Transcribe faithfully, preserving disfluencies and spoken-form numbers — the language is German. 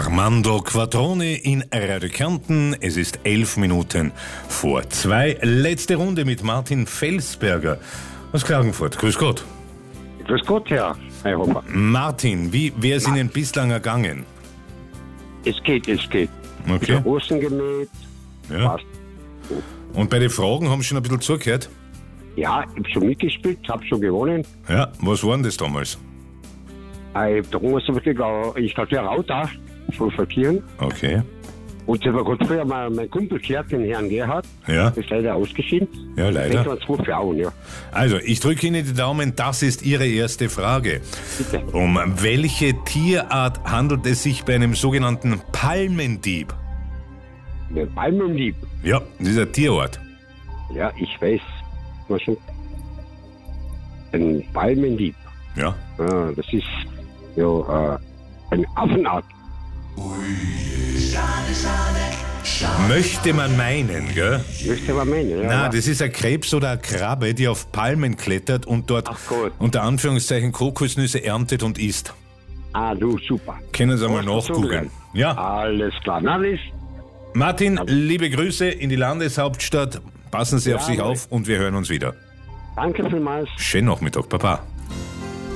Armando Quattrone in Radio Kärnten. Es ist elf Minuten vor zwei. Letzte Runde mit Martin Felsberger aus Klagenfurt. Grüß Gott. Grüß Gott, Herr Hofer. Martin, wie wäre es Ihnen bislang ergangen? Es geht, es geht. Okay. Die Hosen gemäht. Ja. Passt. Und bei den Fragen haben Sie schon ein bisschen zugehört? Ja, ich habe schon mitgespielt, habe schon gewonnen. Ja, was war denn das damals? Ich habe damals wirklich, ich glaube, der Rauter von Verkehren. Okay. Und das war gerade früher mein, mein Kumpel gehört, den Herrn Gerhard. Ja. Das ist leider ausgeschieden. Ja, leider. Das waren zwei Frauen, ja. Also, ich drücke Ihnen die Daumen, das ist Ihre erste Frage. Bitte. Um welche Tierart handelt es sich bei einem sogenannten Palmendieb? Der Palmendieb. Ja, das ist ein Tierort. Ja, ich weiß. Was schon? Ein Palmendieb. Ja. Ah, das ist ja äh, eine Affenart. Möchte man meinen, gell? Möchte man meinen, ja. Na, aber- das ist ein Krebs oder eine Krabbe, die auf Palmen klettert und dort Ach Gott. unter Anführungszeichen Kokosnüsse erntet und isst. Ah, du, super. Können Sie einmal Hast du nachgoogeln. zugehört? Ja. Alles klar. Na, das Martin, liebe Grüße in die Landeshauptstadt. Passen Sie auf Ja, sich mach auf und wir hören uns wieder. danke vielmals. Schönen Nachmittag, Papa.